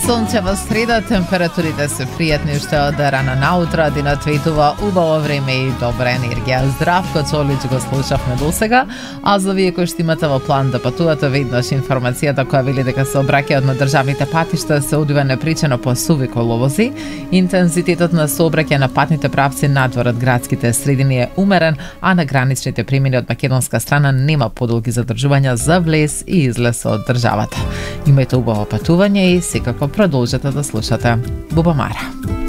сончева среда, температурите се пријатни уште од рано наутро, денот ветува убаво време и добра енергија. Здравко Чолич го слушавме досега, а за вие кои што имате во план да патувате, веднаш информацијата која вели дека сообраќајот на државните патишта се одвива непричено по суви коловози. Интензитетот на сообраќај на патните правци надвор од градските средини е умерен, а на граничните премини од македонска страна нема подолги задржувања за влез и излез од државата. Имајте убаво патување и секако продолжете да слушате Бубамара.